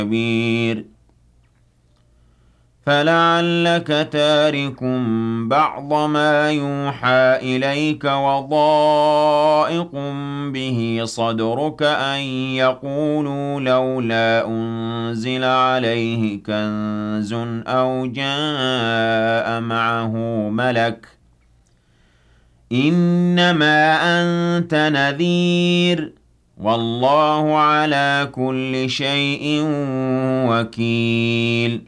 كبير فلعلك تارك بعض ما يوحى إليك وضائق به صدرك أن يقولوا لولا أنزل عليه كنز أو جاء معه ملك إنما أنت نذير والله على كل شيء وكيل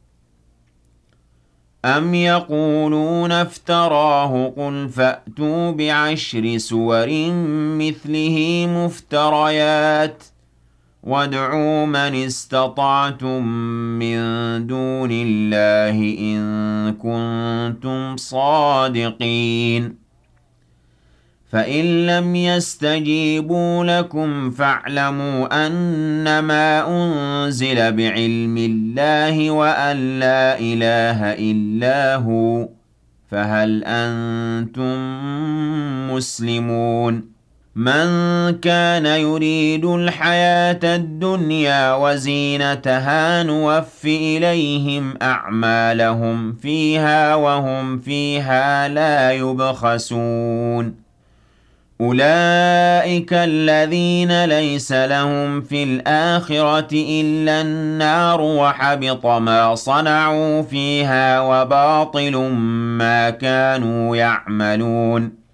أم يقولون افتراه قل فأتوا بعشر سور مثله مفتريات وادعوا من استطعتم من دون الله إن كنتم صادقين فإن لم يستجيبوا لكم فاعلموا أنما أنزل بعلم الله وأن لا إله إلا هو فهل أنتم مسلمون من كان يريد الحياة الدنيا وزينتها نوف إليهم أعمالهم فيها وهم فيها لا يبخسون أولئك الذين ليس لهم في الآخرة إلا النار وحبط ما صنعوا فيها وباطل ما كانوا يعملون